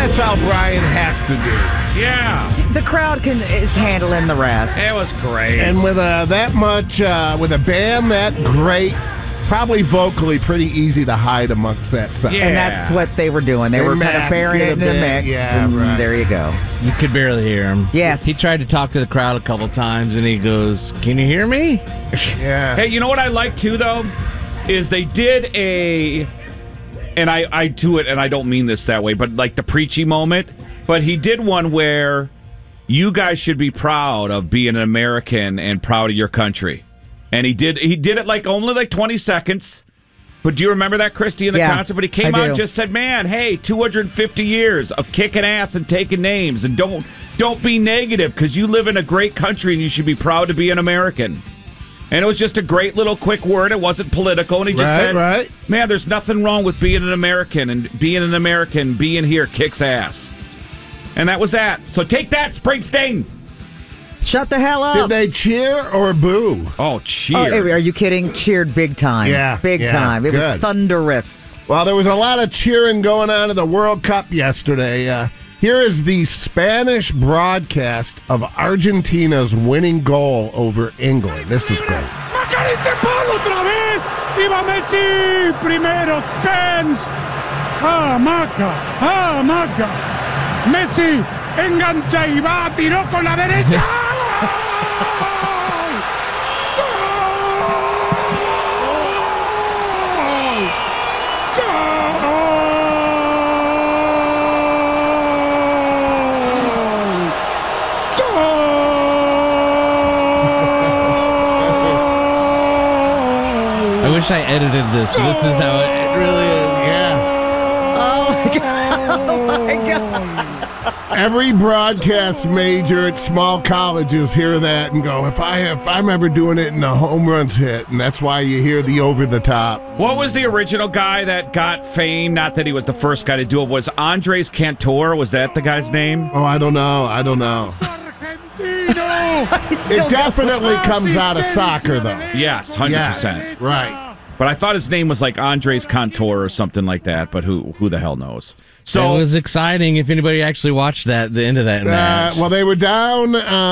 that's all Brian has to do. Yeah. The crowd is handling the rest. It was great. And with that much, with a band that great, probably vocally pretty easy to hide amongst that sound. Yeah. And that's what they were doing. They were kind of burying it in the mix. Yeah, and right. there you go. You could barely hear him. Yes. He tried to talk to the crowd a couple times, and he goes, "Can you hear me?" Yeah. Hey, you know what I like too, though? Is they did and I do it, and I don't mean this that way, but like the preachy moment. But he did one where you guys should be proud of being an American and proud of your country. And he did it like only like 20 seconds. But do you remember that, Christy, in the concert? But he came out and just said, man, hey, 250 years of kicking ass and taking names. And don't be negative, because you live in a great country and you should be proud to be an American. And it was just a great little quick word. It wasn't political. And he just said, man, there's nothing wrong with being an American. And being an American, being here kicks ass. And that was that. So take that, Springsteen. Shut the hell up. Did they cheer or boo? Oh, cheer. Oh, are you kidding? Cheered big time. Yeah. Big time. It was thunderous. Well, there was a lot of cheering going on in the World Cup yesterday. Here is the Spanish broadcast of Argentina's winning goal over England. This is great. otra vez. ¡Viva Messi! Primeros Benz. Maca. Messi engancha y va, tiró con la derecha. I wish I edited this. This is how it really is. Yeah. Oh, my God. Oh, my God. Every broadcast major at small colleges hear that and go, if I'm ever doing it and a home run's hit, and that's why you hear the over the top. What was the original guy that got fame? Not that he was the first guy to do it. Was Andres Cantor? Was that the guy's name? Oh, I don't know. It definitely comes out of soccer, though. Yes, 100%. Yes, right. But I thought his name was like Andres Cantor or something like that, but who the hell knows? So it was exciting if anybody actually watched the end of that match. Well, they were down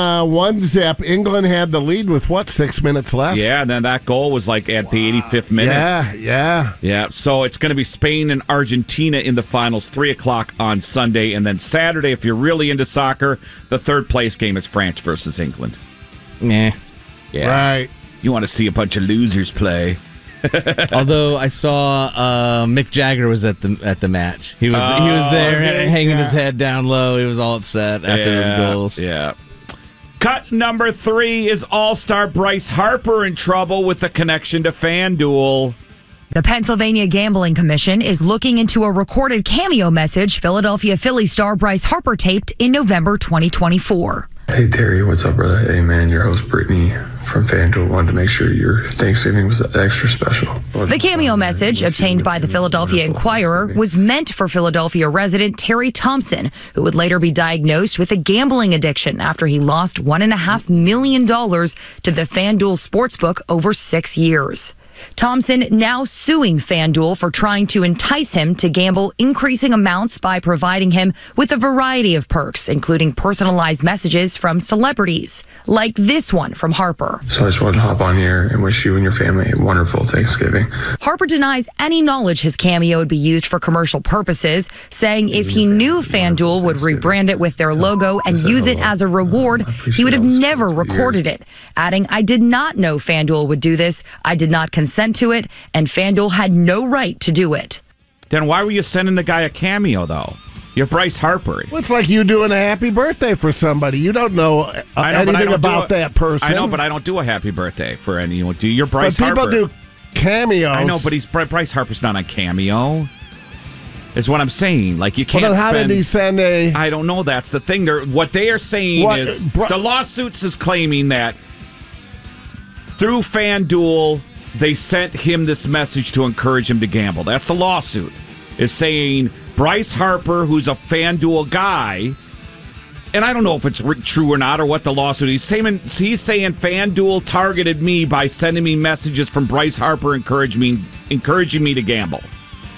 1-0. England had the lead with, 6 minutes left? yeah, and then that goal was like at the 85th minute. Yeah. So it's going to be Spain and Argentina in the finals, 3 o'clock on Sunday. And then Saturday, if you're really into soccer, the third place game is France versus England. Nah. Yeah. Right. You want to see a bunch of losers play. Although I saw Mick Jagger was at the match. He was there hanging his head down low. He was all upset after those goals. Yeah. Cut number 3 is All-Star Bryce Harper in trouble with the connection to FanDuel. The Pennsylvania Gambling Commission is looking into a recorded cameo message Philadelphia Phillies star Bryce Harper taped in November 2024. Hey Terry, what's up, brother? Hey man, your host Brittany from FanDuel wanted to make sure your Thanksgiving was extra special. The cameo message, obtained by the Philadelphia Inquirer, was meant for Philadelphia resident Terry Thompson, who would later be diagnosed with a gambling addiction after he lost $1.5 million to the FanDuel Sportsbook over 6 years. Thompson now suing FanDuel for trying to entice him to gamble increasing amounts by providing him with a variety of perks, including personalized messages from celebrities, like this one from Harper. So I just wanted to hop on here and wish you and your family a wonderful Thanksgiving. Harper denies any knowledge his cameo would be used for commercial purposes, saying if he knew FanDuel would rebrand it with their logo and use it as a reward, he would have never recorded it, adding, I did not know FanDuel would do this. I did not consent to it, and FanDuel had no right to do it. Then why were you sending the guy a cameo, though? You're Bryce Harper. Well, it's like you doing a happy birthday for somebody. You don't know anything about that person. I know, but I don't do a happy birthday for anyone. You're Bryce Harper. But people do cameos. I know, but Bryce Harper's not on Cameo. Is what I'm saying. Like, you can't. Well, then how did he send a? I don't know. That's the thing. What they are saying is the lawsuits is claiming that through FanDuel they sent him this message to encourage him to gamble. That's the lawsuit. Is saying Bryce Harper, who's a FanDuel guy, and I don't know if it's true or not or what the lawsuit is. He's saying FanDuel targeted me by sending me messages from Bryce Harper encouraging me to gamble.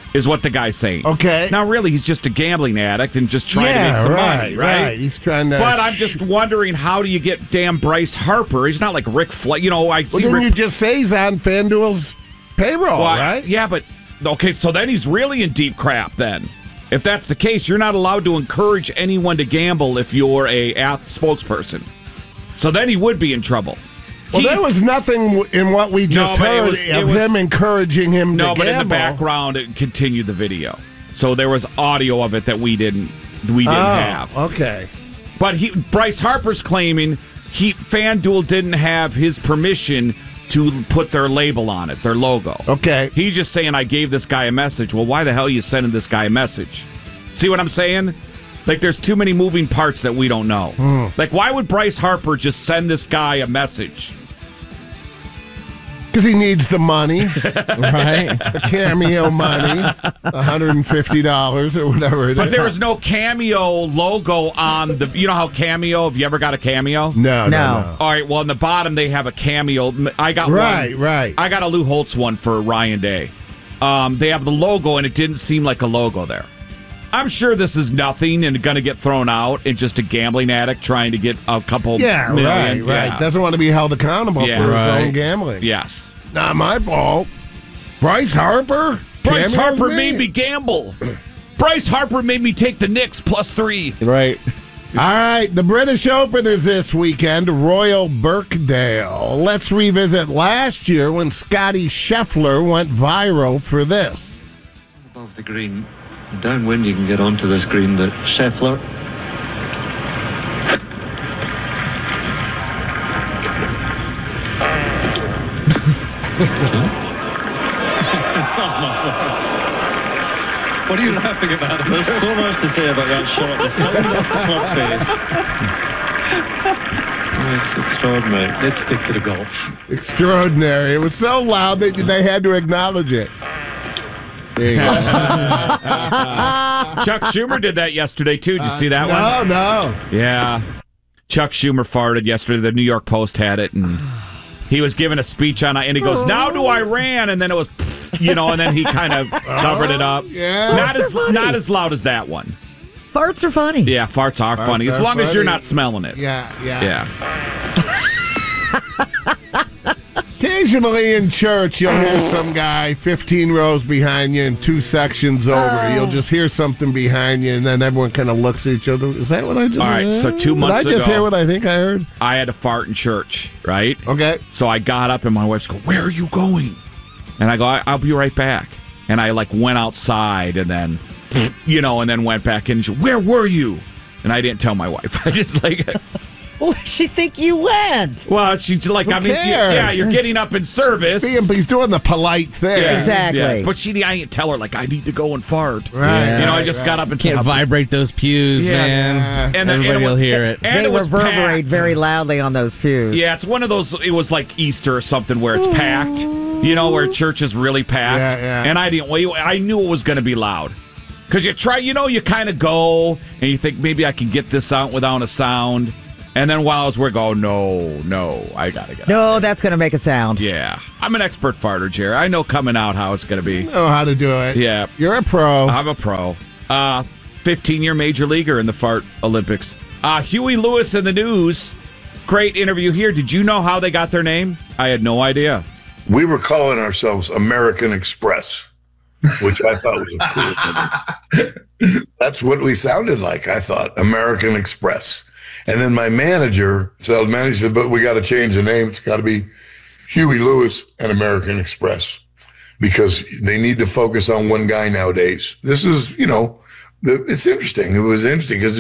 is what the guy's saying. Okay. Now, really, he's just a gambling addict and just trying to make some money, right? He's trying to. But I'm just wondering, how do you get damn Bryce Harper? He's not like Rick Flair. You know, I see. Well, didn't you just say he's on FanDuel's payroll, right? Yeah, but okay, so then he's really in deep crap then. If that's the case, you're not allowed to encourage anyone to gamble if you're a spokesperson. So then he would be in trouble. Well, there was nothing in what we just heard of him encouraging him to gamble. No, but in the background, it continued the video. So there was audio of it that we didn't have. Okay. But Bryce Harper's claiming FanDuel didn't have his permission to put their label on it, their logo. Okay. He's just saying, I gave this guy a message. Well, why the hell are you sending this guy a message? See what I'm saying? Like, there's too many moving parts that we don't know. Like, why would Bryce Harper just send this guy a message? Because he needs the money. Right? The Cameo money. $150 or whatever it is. But there was no Cameo logo on the... You know how Cameo... Have you ever got a Cameo? No. All right, well, in the bottom, they have a Cameo. I got one. Right. I got a Lou Holtz one for Ryan Day. They have the logo, and it didn't seem like a logo there. I'm sure this is nothing and going to get thrown out and just a gambling addict trying to get a couple million. Right. Yeah. Doesn't want to be held accountable for his own gambling. Yes. Not my fault. Bryce Harper? Bryce Harper made me gamble. Bryce Harper made me take the Knicks +3. Right. All right, the British Open is this weekend, Royal Birkdale. Let's revisit last year when Scotty Scheffler went viral for this. Above the green, downwind you can get onto this green, but Scheffler... What are you laughing about? There's so much to say about that shot. The sound of the club face. It's extraordinary. Let's stick to the golf. Extraordinary. It was so loud that they had to acknowledge it. There you go. Chuck Schumer did that yesterday, too. Did you see that one? No. Yeah. Chuck Schumer farted yesterday. The New York Post had it, and he was giving a speech on it, and he goes, now to Iran, and then it was, and then he kind of covered it up. Yeah. Not as loud as that one. Farts are funny. Yeah, farts are funny, as long as you're not smelling it. Yeah. Occasionally in church, you'll hear some guy 15 rows behind you and 2 sections over. You'll just hear something behind you, and then everyone kind of looks at each other. Is that what I just heard? All right, so 2 months ago... Did I just hear what I think I heard? I had to fart in church, right? Okay. So I got up, and my wife's go, where are you going? And I go, I'll be right back. And I, went outside, and then, and then went back in. And she, where were you? And I didn't tell my wife. I just, Where'd she think you went? Well, she's like, Who cares? you're getting up in service. He's doing the polite thing. Yeah, exactly. Yes. But I didn't tell her, I need to go and fart. Right. Yeah. I just got up and Can't vibrate those pews, man. And everybody will hear it. And They it was reverberate packed. very loudly on those pews. Yeah, it's one of those, it was like Easter or something where it's packed, where church is really packed. Yeah. And I knew it was going to be loud. Because you try, you kind of go and you think maybe I can get this out without a sound. And then while I was working, no, I got to get out. No, that's going to make a sound. Yeah. I'm an expert farter, Jerry. I know coming out how it's going to be. Know how to do it. Yeah. You're a pro. I'm a pro. 15-year major leaguer in the fart Olympics. Huey Lewis in the news. Great interview here. Did you know how they got their name? I had no idea. We were calling ourselves American Express, which I thought was a cool name. That's what we sounded like, I thought, American Express. And then my sales manager said, but we got to change the name. It's got to be Huey Lewis and American Express because they need to focus on one guy nowadays. This is, it's interesting. It was interesting because,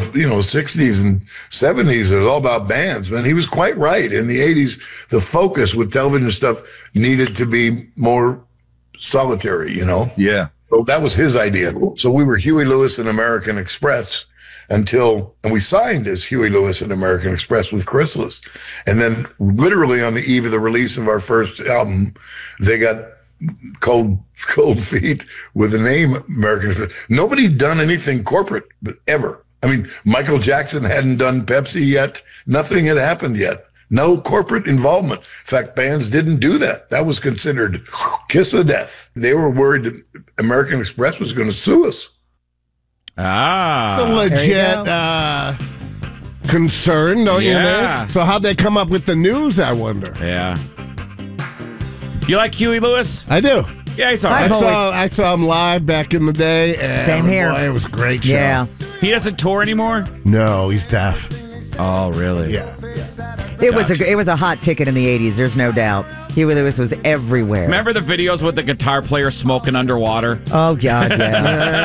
60s and 70s, it was all about bands, man. He was quite right. In the 80s, the focus with television stuff needed to be more solitary, Yeah. So that was his idea. So we were Huey Lewis and American Express and we signed as Huey Lewis and American Express with Chrysalis. And then literally on the eve of the release of our first album, they got cold feet with the name American Express. Nobody done anything corporate ever. I mean, Michael Jackson hadn't done Pepsi yet. Nothing had happened yet. No corporate involvement. In fact, bands didn't do that. That was considered kiss of death. They were worried that American Express was going to sue us. Ah. It's a legit concern, don't you think? So how'd they come up with the news, I wonder? Yeah. You like Huey Lewis? I do. Yeah, he's all right. I saw him live back in the day. And Same here. Boy, it was a great show. Yeah. He doesn't tour anymore? No, he's deaf. Oh, really? Yeah. It was a hot ticket in the 80s, there's no doubt. Huey Lewis was everywhere. Remember the videos with the guitar player smoking underwater? Oh, God, yeah.